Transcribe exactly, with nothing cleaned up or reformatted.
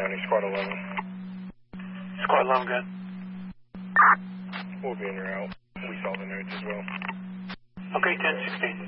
County, Squad eleven. Squad eleven, good. We'll be in your out. We saw the notes as well. Okay, ten sixteen.